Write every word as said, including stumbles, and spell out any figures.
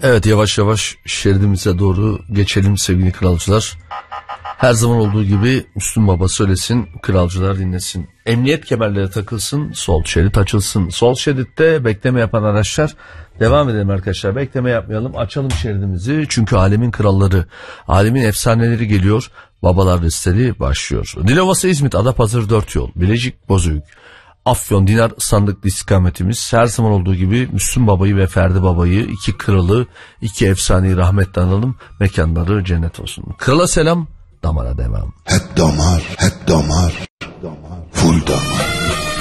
Evet, yavaş yavaş şeridimize doğru geçelim sevgili kralcılar. Her zaman olduğu gibi Müslüm Baba söylesin, kralcılar dinlesin. Emniyet kemerleri takılsın, sol şerit açılsın. Sol şeritte bekleme yapan araçlar, devam edelim arkadaşlar. Bekleme yapmayalım, açalım şeridimizi. Çünkü alemin kralları, alemin efsaneleri geliyor. Babalar listeli başlıyor. Dilovası, İzmit, Adapazarı dört yol, Bilecik, Bozüyük, Afyon, Dinar, Sandıklı istikametimiz. Her zaman olduğu gibi Müslüm Baba'yı ve Ferdi Baba'yı, iki kralı, iki efsaneyi rahmetle analım. Mekanları cennet olsun. Krala selam, damara devam. Hep damar, hep damar, full damar.